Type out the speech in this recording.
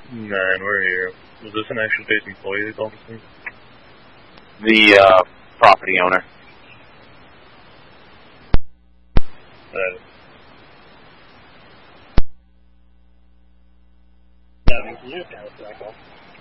9, we're here. Was this an actual base employee that called us? The property owner. Can you just answer that call?